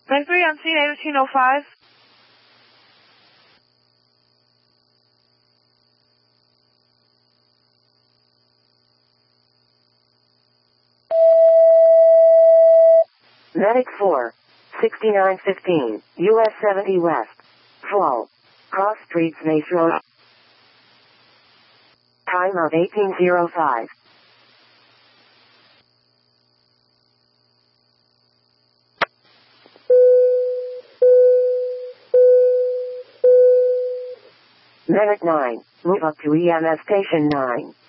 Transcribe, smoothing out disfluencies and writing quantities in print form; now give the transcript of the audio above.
Line 3 on scene 1805. Medic 4, 6915, US 70 West. Fall. Cross Streets, Mace Road. Time of 1805. Medic 9, move up to EMS Station 9.